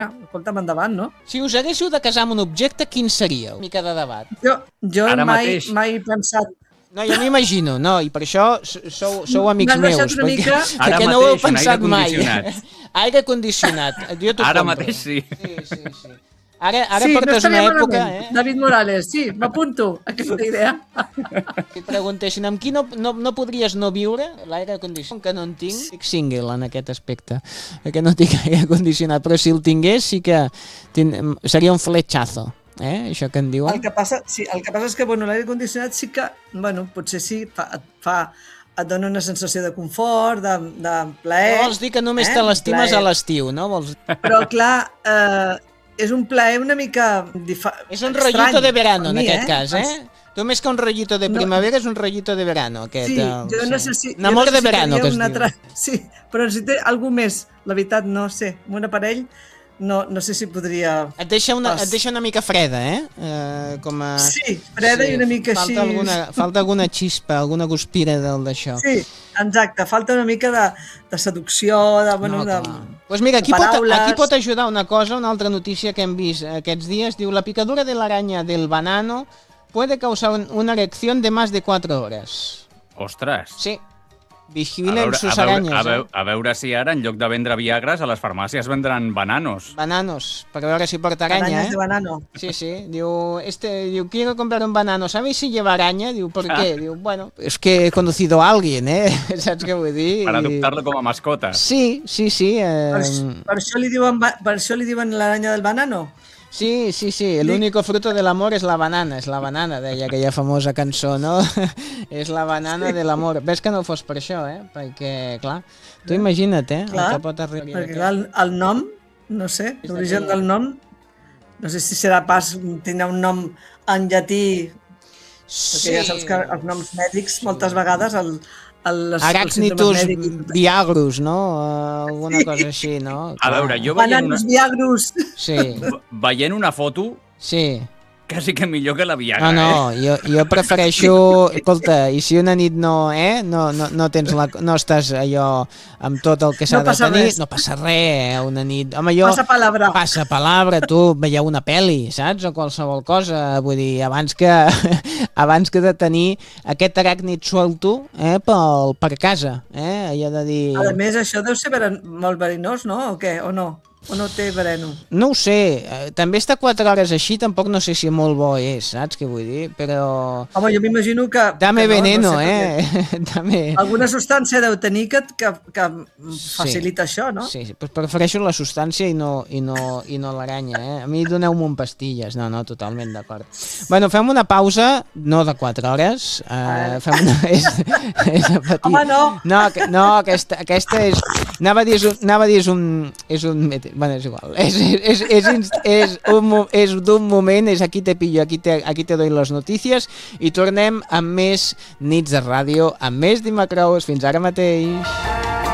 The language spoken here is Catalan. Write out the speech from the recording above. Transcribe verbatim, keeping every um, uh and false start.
escolta'm, endavant, no? Si us haguéssiu de casar amb un objecte, quin seria? Una mica de debat. Jo, jo Ara mai, mateix. mai he pensat... No, jo m'imagino, no, i per això sou, sou amics M'has deixat meus, una perquè, mica- Ara perquè no ho heu mateix, en pensat aire mai. condicionat. Aire condicionat. Jo t'ho Ara compro. mateix sí. Sí, sí, sí. Ara, ara sí, no portes estaria una època, malament. eh? David Morales, sí, m'apunto a aquesta idea. Si et preguntessin amb qui no, no, no podries no viure, l'aire condicionat, que no en tinc, estic single en aquest aspecte, que no tinc aire condicionat, però si el tingués sí que tin... seria un fletxazo, eh? Això que en diuen. El que passa, sí, el que passa és que bueno, l'aire condicionat sí que, bueno, potser sí, fa, et fa, et dona una sensació de confort, de, de plaer. No vols dir que només eh? te l'estimes Plaer. a l'estiu, no? Vols... Però clar, eh, és un plaer una mica difa... És un estrany rollito de verano, per en mi, aquest eh? cas, eh? Tu més que un rollito de No. primavera és un rollito de verano, aquest. Sí, el- jo no sé si... Un amor jo de verano, que es una diu. altra... Sí, però si té algú més, la veritat, no sé, amb un aparell, no, no sé si podria... Et deixa, una, Pas. et deixa una mica freda, eh? eh com a... Sí, freda i una mica falta així. Alguna, falta alguna xispa, alguna guspira del d'això. Sí, exacte, falta una mica de, de seducció, de... Bueno, No, de... clar. Pues mira, aquí de pot, paraules. aquí pot ajudar una cosa, una altra notícia que hem vist aquests dies. Diu, la picadura de la araña del banano puede causar un- una erección de más de cuatro horas. Ostres. Sí. A Vigilen veure, sus a, veure, arañas. a, veure, eh? a veure si ara, en lloc de vendre viagres, a les farmàcies vendran bananos. Bananos, para ver si porta araña, Arañas ¿eh? de banano. Sí, sí. Digo, este, digo, quiero comprar un banano. ¿Sabéis si lleva araña? Digo, ¿por qué? Digo, bueno, es que he conocido a alguien, ¿eh? ¿Sabes qué vull dir? Per adoptar-lo com a mascota. Sí, sí, sí. Eh... Per, per, això li diuen, ba- per això li diuen l'aranya del banano? Sí, sí, sí. El único fruto del amor es la banana. És la banana, deia aquella famosa cançó, no? És la banana Sí. de l'amor. Ves que no fos per això, eh? Perquè, clar, tu imagina't, eh? Clar, el que pot arribar. perquè clar, el, el nom, no sé, l'origen del nom, no sé si serà pas, tindrà un nom en llatí, perquè ja saps que els noms mèdics moltes vegades el, el, les, Aracnitus els síndromes mèdics... viagrus, no? Uh, alguna Sí. cosa així, no? A veure, jo veient una, Bananos viagrus. Sí, veient una foto, sí. quasi que millor que la viagra, No, no, eh? jo, jo prefereixo... Escolta, i si una nit no, eh? No, no, no, tens la, no estàs allò amb tot el que s'ha No de passa tenir, res. no passa res, eh? Una nit... Home, jo... Passa palabra. Passa palabra, tu veieu una pel·li, saps? O qualsevol cosa, vull dir, abans que, abans que de tenir aquest aràcnid suelto, eh? Pel, per casa, eh? Allò de dir... A més, això deu ser veren, molt verinós, no? O què? O no? O no té vereno? No ho sé, eh, també estar quatre hores així tampoc no sé si molt bo és, saps què vull dir? Però... Home, jo m'imagino que... Dame que no, veneno, no sé, eh? Dame... Alguna substància deu tenir que, que, que facilita això, no? Sí, sí, però prefereixo la substància i no, i no, i no l'aranya, eh? A mi doneu-me un pastilles. No, no, totalment d'acord. Bueno, fem una pausa, no de quatre hores. Eh, fem una... És, és a patir. Home, no. No, que- no aquesta, aquesta és... Anava a dir, és un- anava a dir és un... És un bueno, és igual. És, és, és, és, és, un, mo- és d'un moment, és aquí te pillo, aquí te, aquí te doy les notícies i tornem amb més nits de ràdio, amb més Dimacrous. Fins ara mateix.